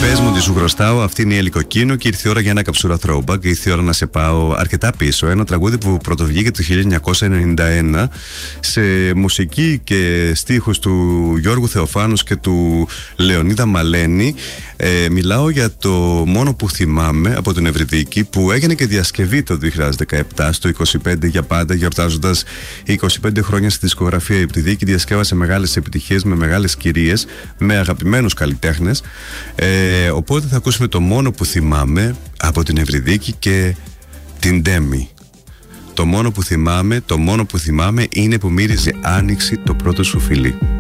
Πες μου τι σου χρωστάω, αυτή είναι η Έλλη Κοκκίνου και ήρθε η ώρα για ένα καψούρα throwback. Ήρθε η ώρα να σε πάω αρκετά πίσω. Ένα τραγούδι που πρωτοβγήκε το 1991 σε μουσική και στίχους του Γιώργου Θεοφάνους και του Λεωνίδα Μαλένη. Μιλάω για το Μόνο που θυμάμαι από την Ευρυδίκη, που έγινε και διασκευή το 2017 στο 25 για πάντα, γιορτάζοντας 25 χρόνια στη δισκογραφία. Η Ευρυδίκη διασκεύασε μεγάλες επιτυχίες με μεγάλες κυρίες, με αγαπημένους καλλιτέχνες. Οπότε θα ακούσουμε το Μόνο που θυμάμαι από την Ευρυδίκη και την Ντέμι. Το μόνο που θυμάμαι είναι που μύριζε άνοιξη το πρώτο σου φιλί.